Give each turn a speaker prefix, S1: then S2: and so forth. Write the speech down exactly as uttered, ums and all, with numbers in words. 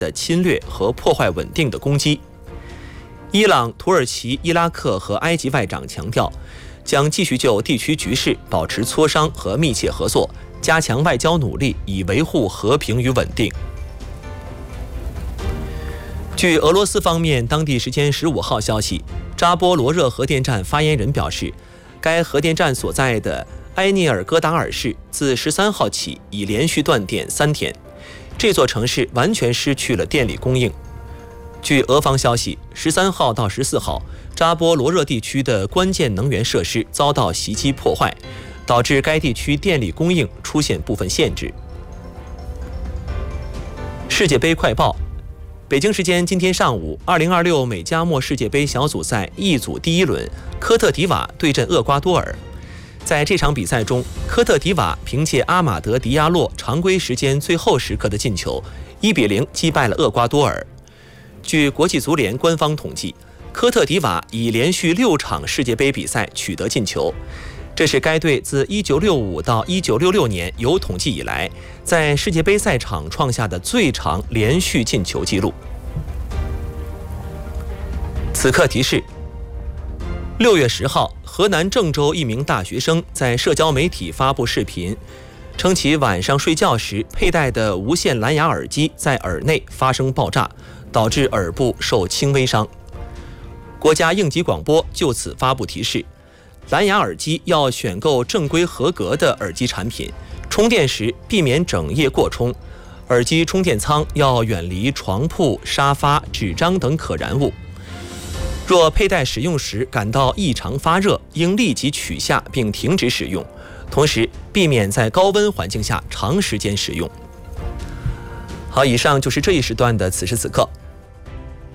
S1: 的侵略和破坏稳定的攻击。伊朗、土耳其、伊拉克和埃及外长强调，将继续就地区局势保持磋商和密切合作，加强外交努力，以维护和平与稳定。据俄罗斯方面当地时间十五号消息，扎波罗热核电站发言人表示，该核电站所在的埃涅尔戈达尔市自十三号起已连续断电三天，这座城市完全失去了电力供应。据俄方消息，十三号到十四号，扎波罗热地区的关键能源设施遭到袭击破坏，导致该地区电力供应出现部分限制。世界杯快报。北京时间今天上午，二零二六美加墨世界杯小组赛 E 组第一轮，科特迪瓦对阵厄瓜多尔。在这场比赛中，科特迪瓦凭借阿马德·迪亚洛常规时间最后时刻的进球，一比零击败了厄瓜多尔。据国际足联官方统计，科特迪瓦已连续六场世界杯比赛取得进球，这是该队自一九六五到一九六六年有统计以来，在世界杯赛场创下的最长连续进球纪录。此刻提示：六月十号，河南郑州一名大学生在社交媒体发布视频，称其晚上睡觉时佩戴的无线蓝牙耳机在耳内发生爆炸，导致耳部受轻微伤。国家应急广播就此发布提示：蓝牙耳机要选购正规合格的耳机产品，充电时避免整夜过充，耳机充电仓要远离床铺、沙发、纸张等可燃物。若佩戴使用时感到异常发热，应立即取下并停止使用，同时避免在高温环境下长时间使用。好，以上就是这一时段的此时此刻。